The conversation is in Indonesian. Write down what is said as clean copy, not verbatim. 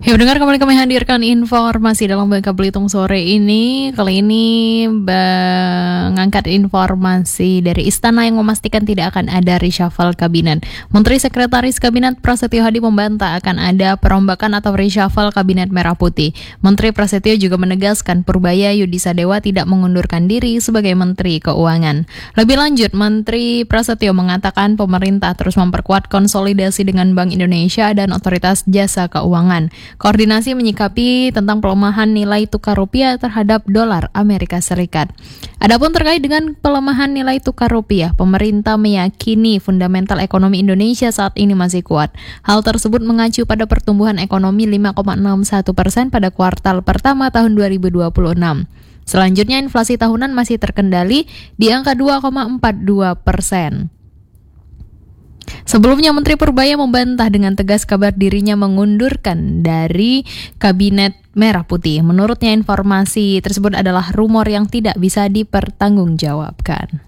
Ya, pendengar, kembali kami hadirkan informasi dalam Bangka Belitung sore ini. Kali ini mengangkat informasi dari Istana yang memastikan tidak akan ada reshuffle kabinet. Menteri Sekretaris Kabinet Prasetyo Hadi membantah akan ada perombakan atau reshuffle kabinet merah putih. Menteri Prasetyo juga menegaskan Purbaya Yudisadewa tidak mengundurkan diri sebagai Menteri Keuangan. Lebih lanjut, Menteri Prasetyo mengatakan pemerintah terus memperkuat konsolidasi dengan Bank Indonesia dan Otoritas Jasa Keuangan. Koordinasi menyikapi tentang pelemahan nilai tukar rupiah terhadap dolar Amerika Serikat. Adapun terkait dengan pelemahan nilai tukar rupiah, pemerintah meyakini fundamental ekonomi Indonesia saat ini masih kuat. Hal tersebut mengacu pada pertumbuhan ekonomi 5,61% pada kuartal pertama tahun 2026. Selanjutnya, inflasi tahunan masih terkendali di angka 2,42%. Sebelumnya, Menteri Purbaya membantah dengan tegas kabar dirinya mengundurkan dari Kabinet Merah Putih. Menurutnya, informasi tersebut adalah rumor yang tidak bisa dipertanggungjawabkan.